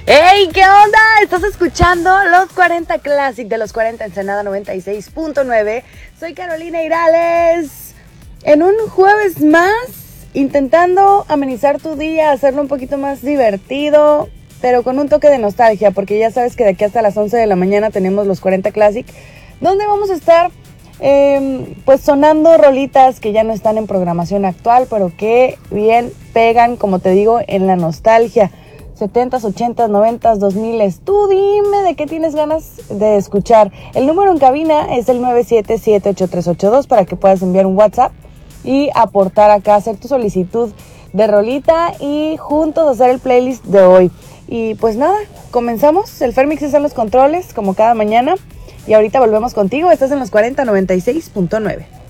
¡Hey! ¿Qué onda? Estás escuchando Los 40 Classic de Los 40 Ensenada 96.9. Soy Carolina Irales. En un jueves más, intentando amenizar tu día, hacerlo un poquito más divertido, pero con un toque de nostalgia, porque ya sabes que de aquí hasta las 11 de la mañana tenemos Los 40 Classic, donde vamos a estar pues sonando rolitas que ya no están en programación actual, pero que bien pegan, como te digo, en la nostalgia. 70s, 80s, 90s, 2000s. Tú dime de qué tienes ganas de escuchar. El número en cabina es el 977-8382 para que puedas enviar un WhatsApp y aportar acá, hacer tu solicitud de rolita y juntos hacer el playlist de hoy. Y pues nada, comenzamos. El Fermix está en los controles como cada mañana y ahorita volvemos contigo. Estás en los 40 96.9.